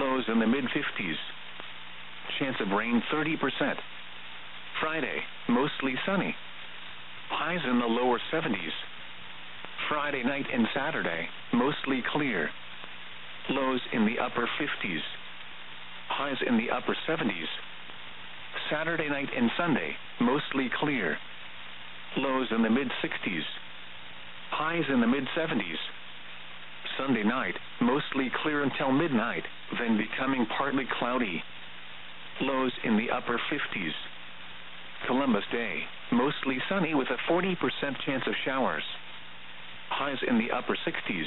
Lows in the mid-50s. Chance of rain 30%. Friday, mostly sunny. Highs in the lower 70s. Friday night and Saturday, mostly clear. Lows in the upper 50s. Highs in the upper 70s. Saturday night and Sunday, mostly clear. Lows in the mid-60s. Highs in the mid-70s. Sunday night, mostly clear until midnight, then becoming partly cloudy. Lows in the upper 50s. Columbus Day, mostly sunny with a 40% chance of showers. Highs in the upper 60s.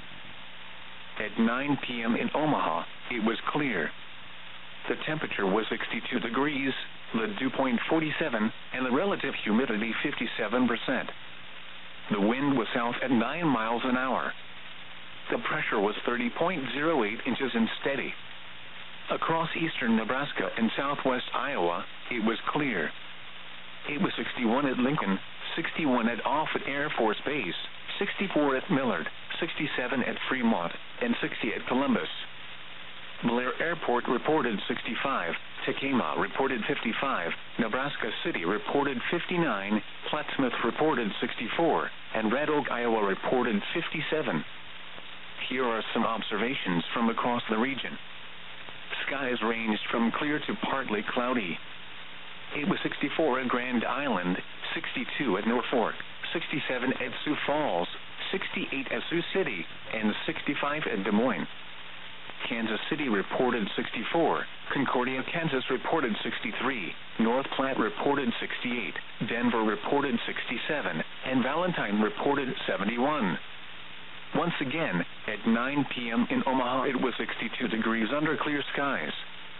At 9 p.m. in Omaha, it was clear. The temperature was 62 degrees, the dew point 47, and the relative humidity 57%. The wind was south at 9 miles an hour. The pressure was 30.08 inches and steady. Across eastern Nebraska and southwest Iowa, it was clear. It was 61 at Lincoln, 61 at Offutt Air Force Base, 64 at Millard, 67 at Fremont, and 60 at Columbus. Blair Airport reported 65, Tekamah reported 55, Nebraska City reported 59, Plattsmouth reported 64, and Red Oak, Iowa reported 57. Here are some observations from across the region. Skies ranged from clear to partly cloudy. It was 64 at Grand Island, 62 at Norfolk, 67 at Sioux Falls, 68 at Sioux City, and 65 at Des Moines. Kansas City reported 64, Concordia, Kansas reported 63, North Platte reported 68, Denver reported 67, and Valentine reported 71. Once again, at 9 p.m. in Omaha, it was 62 degrees under clear skies.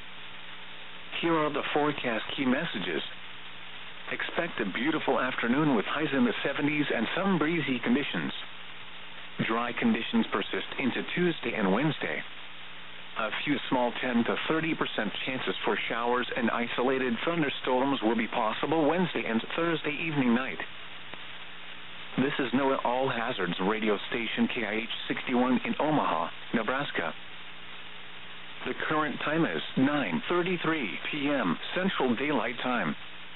Here are the forecast key messages. Expect a beautiful afternoon with highs in the 70s and some breezy conditions. Dry conditions persist into Tuesday and Wednesday. A few small 10 to 30% chances for showers and isolated thunderstorms will be possible Wednesday and Thursday evening night. This is NOAA All Hazards radio station KIH 61 in Omaha, Nebraska. The current time is 9:33 p.m. Central Daylight Time.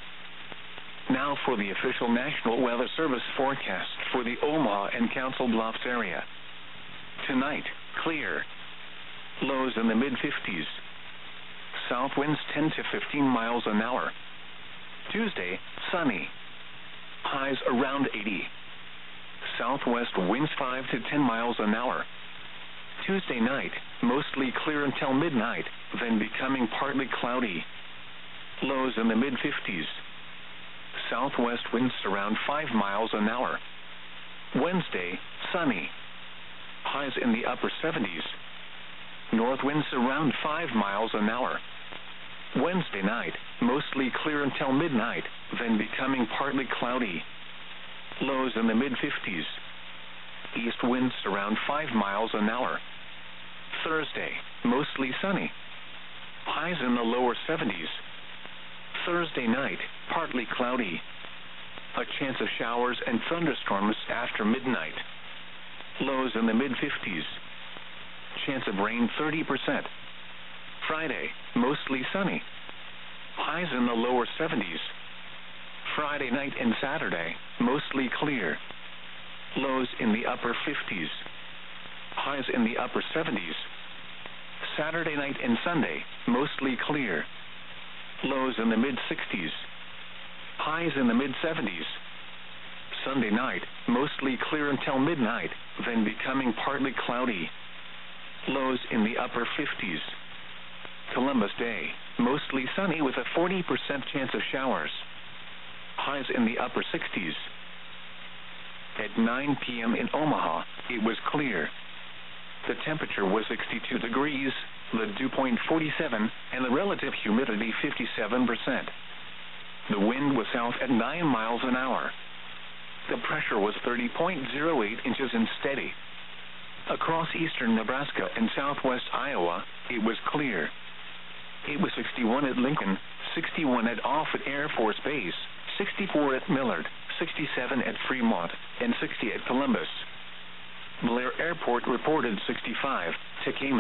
Now for the official National Weather Service forecast for the Omaha and Council Bluffs area. Tonight, clear. Lows in the mid-50s. South winds 10 to 15 miles an hour. Tuesday, sunny. Highs around 80. Southwest winds 5 to 10 miles an hour. Tuesday night, mostly clear until midnight, then becoming partly cloudy. Lows in the mid-50s. Southwest winds around 5 miles an hour. Wednesday, sunny. Highs in the upper 70s. North winds around 5 miles an hour. Wednesday night, mostly clear until midnight, then becoming partly cloudy. Lows in the mid-50s. East winds around 5 miles an hour. Thursday, mostly sunny. Highs in the lower 70s. Thursday night, partly cloudy. A chance of showers and thunderstorms after midnight. Lows in the mid-50s. Chance of rain 30%. Friday, mostly sunny. Highs in the lower 70s. Friday night and Saturday, mostly clear. Lows in the upper 50s. Highs in the upper 70s. Saturday night and Sunday, mostly clear. Lows in the mid-60s. Highs in the mid-70s. Sunday night, mostly clear until midnight, then becoming partly cloudy. Lows in the upper 50s. Columbus Day, mostly sunny with a 40% chance of showers. Highs in the upper 60s. At 9 p.m. in Omaha, it was clear. The temperature was 62 degrees, the dew point 47, and the relative humidity 57%. The wind was south at 9 miles an hour. The pressure was 30.08 inches and steady. Across eastern Nebraska and southwest Iowa, it was clear. It was 61 at Lincoln, 61 at Offutt Air Force Base, 64 at Millard, 67 at Fremont, and 60 at Columbus. Blair Airport reported 65, Tekamah